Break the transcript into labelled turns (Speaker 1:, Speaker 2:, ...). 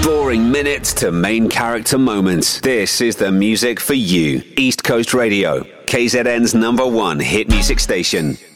Speaker 1: boring minutes to main character moments. This is the music for you. East Coast Radio, KZN's #1 hit music station.